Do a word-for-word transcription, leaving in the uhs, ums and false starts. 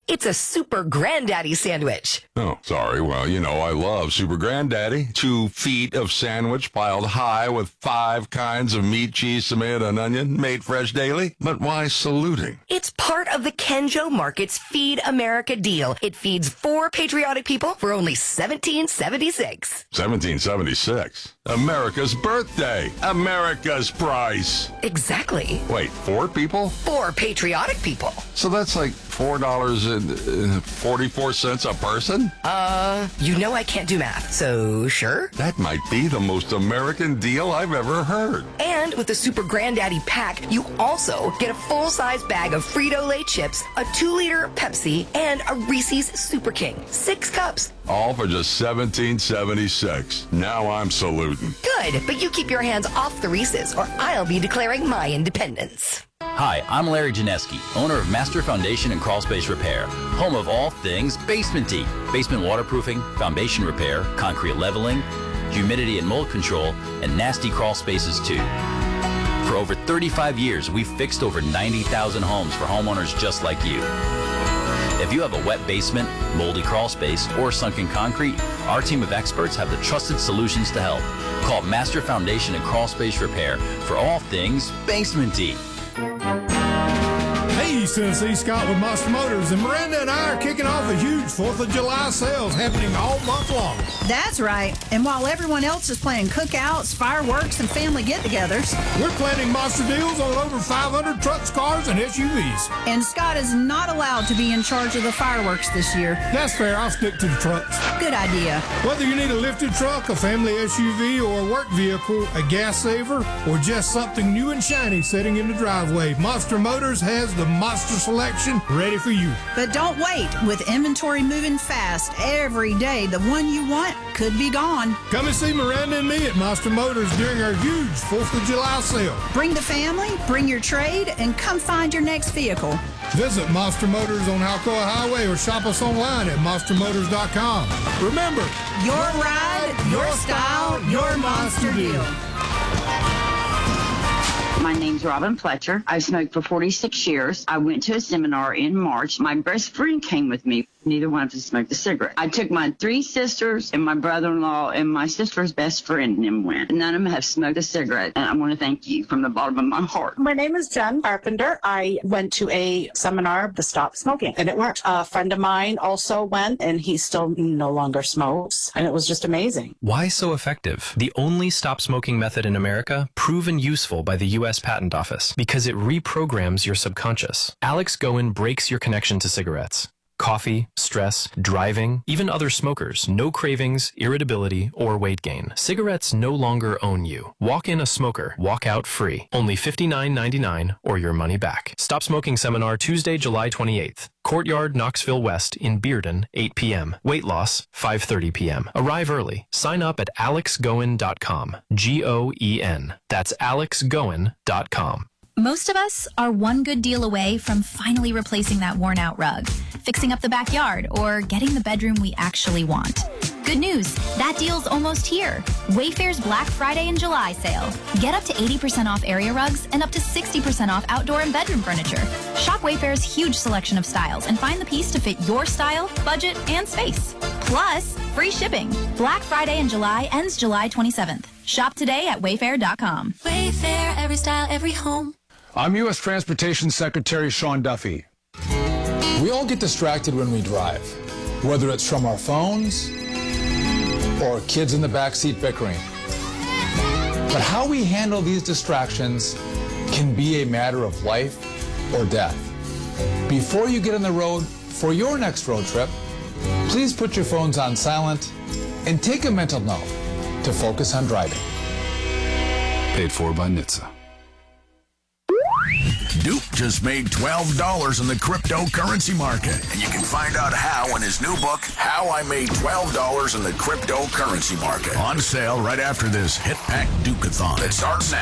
It's a Super Granddaddy sandwich. Oh, sorry. Well, you know, I love Super Granddaddy. Two feet of sandwich piled high with five kinds of meat, cheese, tomato, and onion, made fresh daily. But why saluting? It's part of the Kenjo Market's Feed America deal. It feeds four patriotic people for only seventeen seventy-six. seventeen seventy-six. America's birthday. America's price. Exactly. Wait, four people? Four patriotic people. So that's like four dollars and forty-four cents a person? Uh, you know I can't do math, so sure. That might be the most American deal I've ever heard. And with the Super Granddaddy pack, you also get a full-size bag of Frito-Lay chips, a two-liter Pepsi, and a Reese's Super King. Six cups. All for just seventeen seventy-six. Now I'm saluting. Good, but you keep your hands off the Reese's, or I'll be declaring my independence. Hi, I'm Larry Janeski, owner of Master Foundation and Crawl Space Repair, home of all things basement-y. Basement waterproofing, foundation repair, concrete leveling, humidity and mold control, and nasty crawl spaces too. For over thirty-five years, we've fixed over ninety thousand homes for homeowners just like you. If you have a wet basement, moldy crawl space, or sunken concrete, our team of experts have the trusted solutions to help. Call Master Foundation and Crawl Space Repair for all things basement-y. Hey, East Tennessee, Scott with Monster Motors, and Miranda and I are kicking off a huge fourth of July sales happening all month long. That's right. And while everyone else is planning cookouts, fireworks, and family get-togethers, we're planning monster deals on over five hundred trucks, cars, and S U Vs. And Scott is not allowed to be in charge of the fireworks this year. That's fair. I'll stick to the trucks. Good idea. Whether you need a lifted truck, a family S U V, or a work vehicle, a gas saver, or just something new and shiny sitting in the driveway, Monster Motors has the monster selection ready for you. But don't wait. With inventory moving fast every day, the one you want could be gone. Come and see Miranda and me at Monster Motors during our huge fourth of July sale. Bring the family, bring your trade, and come find your next vehicle. Visit Monster Motors on Alcoa Highway or shop us online at monster motors dot com. Remember, your ride, your style, your monster deal. My name's Robin Fletcher. I've smoked for forty-six years. I went to a seminar in March. My best friend came with me. Neither one of us smoked a cigarette. I took my three sisters and my brother-in-law and my sister's best friend and them went. None of them have smoked a cigarette, and I want to thank you from the bottom of my heart. My name is Jen Carpenter. I went to a seminar to stop smoking, and it worked. A friend of mine also went, and he still no longer smokes, and it was just amazing. Why so effective? The only stop smoking method in America proven useful by the U S Patent Office because it reprograms your subconscious. Alex Goen breaks your connection to cigarettes. Coffee, stress, driving, even other smokers, no cravings, irritability, or weight gain. Cigarettes no longer own you. Walk in a smoker, walk out free. Only fifty-nine ninety-nine or your money back. Stop Smoking Seminar Tuesday, July twenty-eighth. Courtyard, Knoxville West in Bearden, eight p.m. Weight loss, five thirty p.m. Arrive early. Sign up at alex goen dot com. G O E N. That's alex goen dot com. Most of us are one good deal away from finally replacing that worn-out rug, fixing up the backyard, or getting the bedroom we actually want. Good news, that deal's almost here. Wayfair's Black Friday and July sale. Get up to eighty percent off area rugs and up to sixty percent off outdoor and bedroom furniture. Shop Wayfair's huge selection of styles and find the piece to fit your style, budget, and space. Plus, free shipping. Black Friday in July ends July twenty-seventh. Shop today at wayfair dot com. Wayfair, every style, every home. I'm U S Transportation Secretary Sean Duffy. We all get distracted when we drive, whether it's from our phones or kids in the backseat bickering. But how we handle these distractions can be a matter of life or death. Before you get on the road for your next road trip, please put your phones on silent and take a mental note to focus on driving. Paid for by N H T S A. Duke just made twelve dollars in the cryptocurrency market. And you can find out how in his new book, How I Made twelve dollars in the Cryptocurrency Market. On sale right after this Hit Pack Duke-a-thon. It starts now.